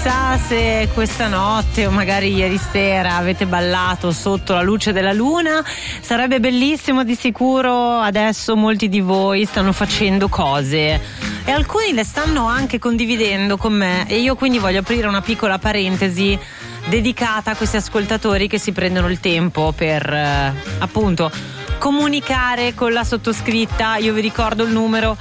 chissà se questa notte o magari ieri sera avete ballato sotto la luce della luna. Sarebbe bellissimo, di sicuro adesso molti di voi stanno facendo cose e alcuni le stanno anche condividendo con me, e io quindi voglio aprire una piccola parentesi dedicata a questi ascoltatori che si prendono il tempo per appunto comunicare con la sottoscritta. Io vi ricordo il numero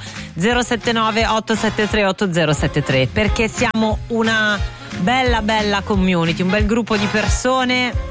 079 873 8073, perché siamo una bella community, un bel gruppo di persone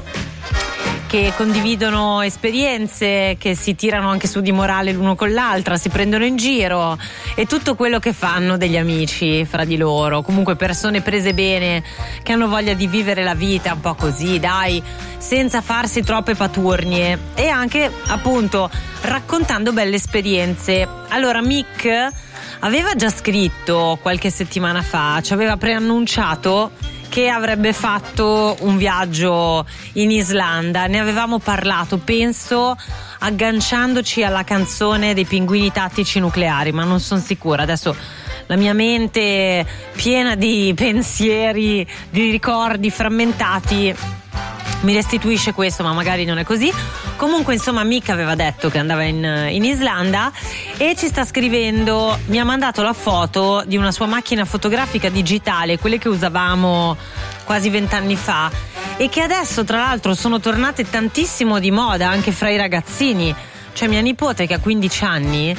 che condividono esperienze, che si tirano anche su di morale l'uno con l'altra, si prendono in giro, e tutto quello che fanno degli amici fra di loro, comunque persone prese bene, che hanno voglia di vivere la vita un po' così, dai, senza farsi troppe paturnie, e anche appunto raccontando belle esperienze. Allora Mick aveva già scritto qualche settimana fa, ci aveva preannunciato che avrebbe fatto un viaggio in Islanda. Ne avevamo parlato, penso, agganciandoci alla canzone dei Pinguini Tattici Nucleari, ma non sono sicura. Adesso la mia mente piena di pensieri, di ricordi frammentati mi restituisce questo, ma magari non è così. Comunque insomma Mick aveva detto che andava in Islanda e ci sta scrivendo, mi ha mandato la foto di una sua macchina fotografica digitale, quelle che usavamo quasi 20 anni fa, e che adesso tra l'altro sono tornate tantissimo di moda anche fra i ragazzini. Cioè mia nipote, che ha 15 anni,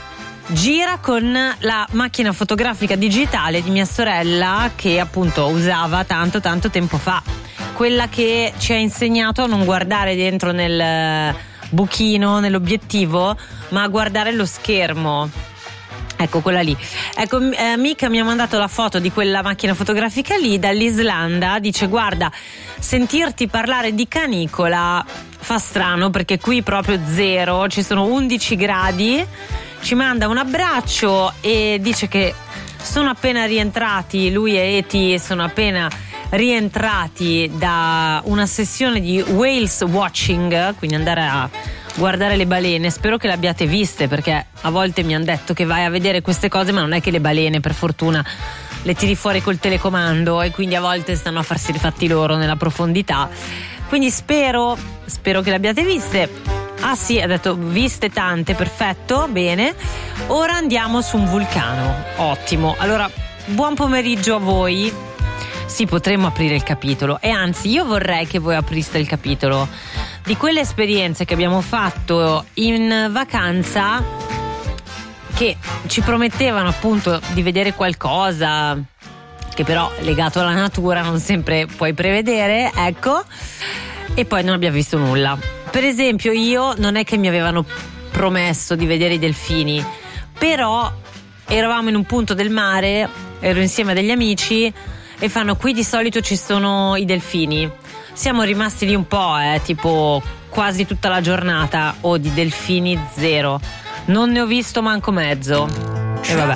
gira con la macchina fotografica digitale di mia sorella, che appunto usava tanto tempo fa, quella che ci ha insegnato a non guardare dentro nel buchino, nell'obiettivo, ma a guardare lo schermo. Ecco, quella lì. Ecco, Mick mi ha mandato la foto di quella macchina fotografica lì dall'Islanda. Dice: guarda, sentirti parlare di canicola fa strano, perché qui proprio zero, ci sono 11 gradi. Ci manda un abbraccio e dice che sono appena rientrati, lui e Eti sono appena rientrati da una sessione di whales watching, quindi andare a guardare le balene. Spero che le abbiate viste, perché a volte mi hanno detto che vai a vedere queste cose, ma non è che le balene per fortuna le tiri fuori col telecomando, e quindi a volte stanno a farsi i fatti loro nella profondità. Quindi spero che le abbiate viste. Ah sì, ha detto viste tante, perfetto, bene. Ora andiamo su un vulcano, ottimo. Allora, buon pomeriggio a voi. Sì, potremmo aprire il capitolo, e anzi io vorrei che voi apriste il capitolo di quelle esperienze che abbiamo fatto in vacanza, che ci promettevano appunto di vedere qualcosa che però legato alla natura non sempre puoi prevedere, ecco, e poi non abbiamo visto nulla. Per esempio, io non è che mi avevano promesso di vedere i delfini, però eravamo in un punto del mare, ero insieme a degli amici e fanno: qui di solito ci sono i delfini. Siamo rimasti lì un po', tipo quasi tutta la giornata. Di delfini zero, non ne ho visto manco mezzo. E vabbè,